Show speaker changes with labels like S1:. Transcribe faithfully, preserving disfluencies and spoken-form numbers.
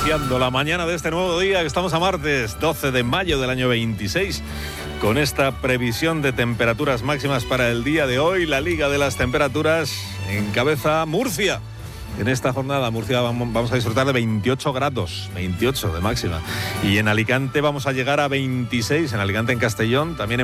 S1: Iniciando la mañana de este nuevo día, que estamos a martes doce de mayo del año veintiséis, con esta previsión de temperaturas máximas para el día de hoy. La Liga de las Temperaturas encabeza Murcia. En esta jornada Murcia vamos a disfrutar de veintiocho grados, veintiocho de máxima. Y en Alicante vamos a llegar a veintiséis, en Alicante, en Castellón, también en